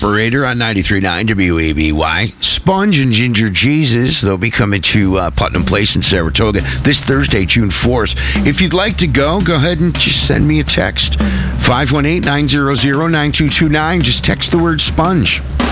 Operator on 93.9 WABY. Sponge and Ginger Jesus, they'll be coming to Putnam Place in Saratoga this Thursday, June 4th. If you'd like to go ahead and just send me a text. 518-900-9229. Just text the word sponge.